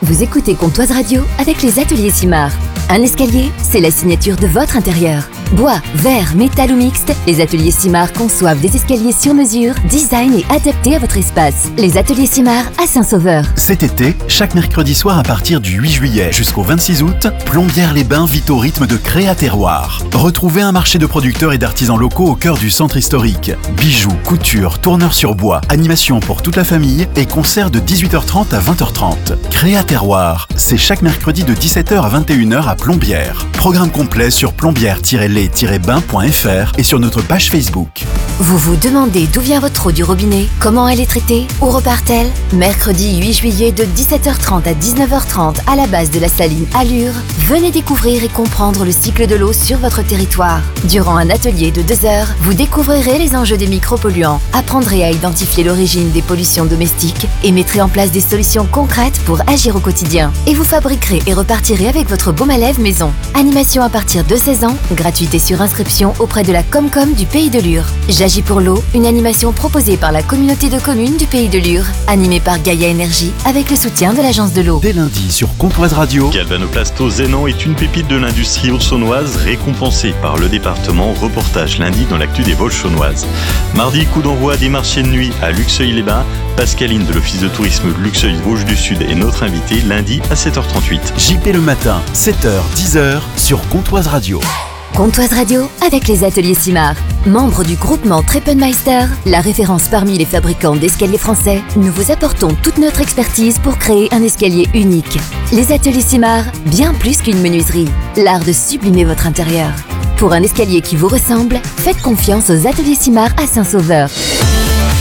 Vous écoutez Comptoise Radio avec les ateliers Simard. Un escalier, c'est la signature de votre intérieur. Bois, verre, métal ou mixte, les ateliers Simard conçoivent des escaliers sur mesure, design et adaptés à votre espace. Les ateliers Simard à Saint-Sauveur. Cet été, chaque mercredi soir à partir du 8 juillet jusqu'au 26 août, Plombières-les-Bains vit au rythme de Créaterroir. Retrouvez un marché de producteurs et d'artisans locaux au cœur du centre historique. Bijoux, couture, tourneurs sur bois, animation pour toute la famille et concerts de 18h30 à 20h30. Créaterroir, c'est chaque mercredi de 17h à 21h à Plombières. Programme complet sur plombières-les-bains.fr et sur notre page Facebook. Vous vous demandez d'où vient votre eau du robinet, comment elle est traitée, où repart-elle? Mercredi 8 juillet de 17h30 à 19h30 à la base de la saline Allure, venez découvrir et comprendre le cycle de l'eau sur votre territoire. Durant un atelier de 2 heures, vous découvrirez les enjeux des micropolluants, apprendrez à identifier l'origine des pollutions domestiques et mettrez en place des solutions concrètes pour agir au quotidien. Et vous fabriquerez et repartirez avec votre baume à lèvres maison. Animation à partir de 16 ans, gratuité sur inscription auprès de la Comcom du Pays de Lure. J'agis pour l'eau, une animation proposée par la communauté de communes du Pays de Lure, animée par Gaïa Énergie avec le soutien de l'Agence de l'eau. Dès lundi sur Comptoise Radio, Galvanoplasto Zénan est une pépite de l'industrie haute-saônoise récompensée par le département. Reportage lundi dans l'actu des Vosges saônoises. Mardi, coup d'envoi des marchés de nuit à Luxeuil-les-Bains. Pascaline de l'Office de tourisme Luxeuil-Vosges du Sud est notre invitée lundi à 7h38. JP le matin, 7h, 10h sur Comptoise Radio. Comptoise Radio avec les ateliers Simard. Membre du groupement Treppenmeister, la référence parmi les fabricants d'escaliers français, nous vous apportons toute notre expertise pour créer un escalier unique. Les ateliers Simard, bien plus qu'une menuiserie, l'art de sublimer votre intérieur. Pour un escalier qui vous ressemble, faites confiance aux ateliers Simard à Saint-Sauveur.